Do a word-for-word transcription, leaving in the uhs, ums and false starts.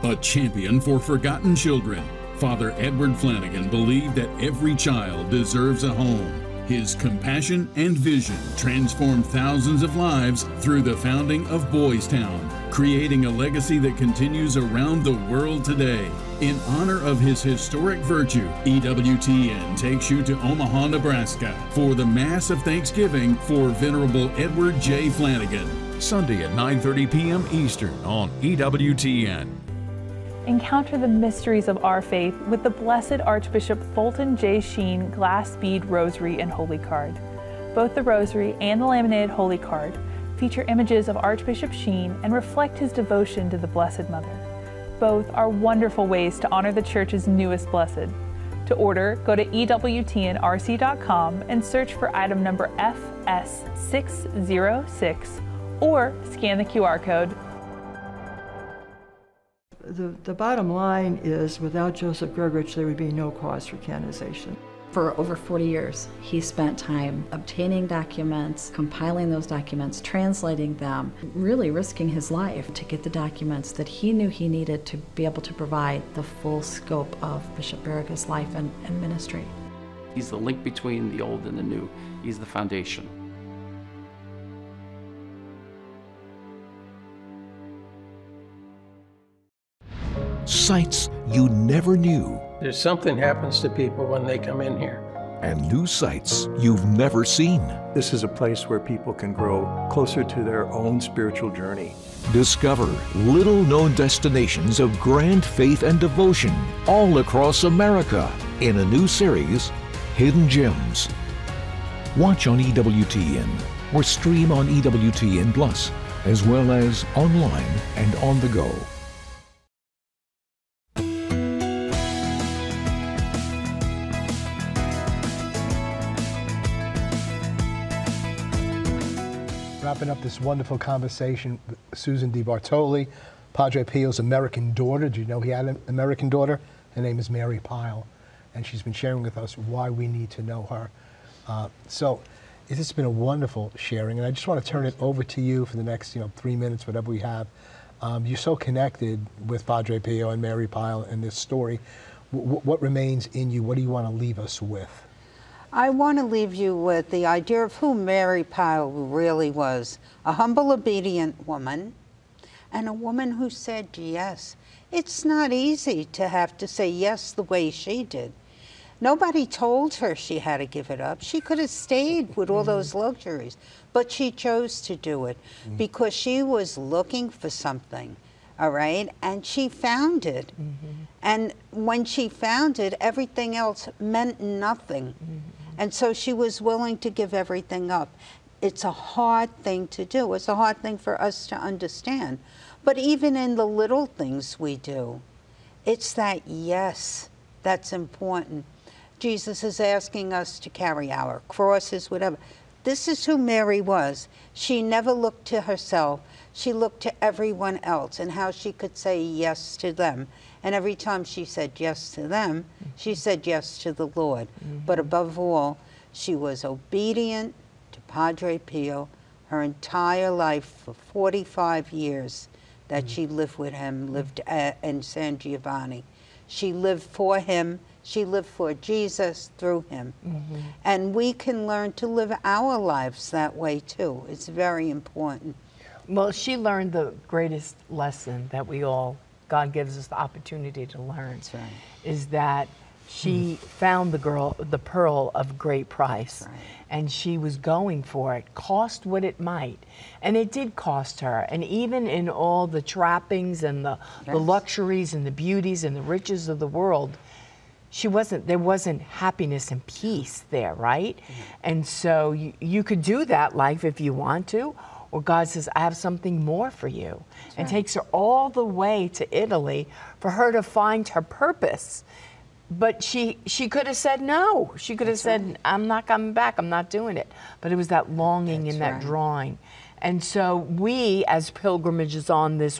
A champion for forgotten children, Father Edward Flanagan believed that every child deserves a home. His compassion and vision transformed thousands of lives through the founding of Boys Town, creating a legacy that continues around the world today. In honor of his historic virtue, E W T N takes you to Omaha, Nebraska for the Mass of Thanksgiving for Venerable Edward J. Flanagan. Sunday at nine thirty p m Eastern on E W T N. Encounter the mysteries of our faith with the Blessed Archbishop Fulton J. Sheen Glass Bead Rosary and Holy Card. Both the Rosary and the laminated Holy Card feature images of Archbishop Sheen and reflect his devotion to the Blessed Mother. Both are wonderful ways to honor the Church's newest blessed. To order, go to E W T N R C dot com and search for item number F S six zero six or scan the Q R code. The, the bottom line is, without Joseph Grgurich, there would be no cause for canonization. For over forty years, he spent time obtaining documents, compiling those documents, translating them, really risking his life to get the documents that he knew he needed to be able to provide the full scope of Bishop Barrega's life and, and ministry. He's the link between the old and the new. He's the foundation. Sights you never knew. There's something happens to people when they come in here. And new sights you've never seen. This is a place where people can grow closer to their own spiritual journey. Discover little-known destinations of grand faith and devotion all across America in a new series, Hidden Gems. Watch on E W T N or stream on E W T N Plus, as well as online and on the go. Wrapping up this wonderful conversation with Susan DiBartoli, Padre Pio's American daughter. Do you know he had an American daughter? Her name is Mary Pyle, and she's been sharing with us why we need to know her. Uh, so this has been a wonderful sharing, and I just want to turn it over to you for the next, you know, three minutes, whatever we have. Um, you're so connected with Padre Pio and Mary Pyle and this story. W what remains in you? What do you want to leave us with? I want to leave you with the idea of who Mary Pyle really was. A humble, obedient woman, and a woman who said yes. It's not easy to have to say yes the way she did. Nobody told her she had to give it up. She could have stayed with all those luxuries, but she chose to do it because she was looking for something, all right? And she found it. Mm-hmm. And when she found it, everything else meant nothing. Mm-hmm. And so she was willing to give everything up. It's a hard thing to do. It's a hard thing for us to understand. But even in the little things we do, it's that yes that's important. Jesus is asking us to carry our crosses, whatever. This is who Mary was. She never looked to herself. She looked to everyone else and how she could say yes to them. And every time she said yes to them, mm-hmm. she said yes to the Lord. Mm-hmm. But above all, she was obedient to Padre Pio her entire life for forty-five years that mm-hmm. she lived with him, lived at, in San Giovanni. She lived for him. She lived for Jesus through him. Mm-hmm. And we can learn to live our lives that way too. It's very important. Well, she learned the greatest lesson that we all, God gives us the opportunity to learn. That's right. Is that she mm. found the girl, the pearl of great price. Right. And she was going for it, cost what it might. And it did cost her. And even in all the trappings and the, yes. the luxuries and the beauties and the riches of the world, she wasn't, there wasn't happiness and peace there, right? Mm. And so you, you could do that life if you want to, or God says, I have something more for you. That's and right. takes her all the way to Italy for her to find her purpose. But she she could have said no. She could have said, right. I'm not coming back, I'm not doing it. But it was that longing That's and that right. drawing. And so we, as pilgrimages on this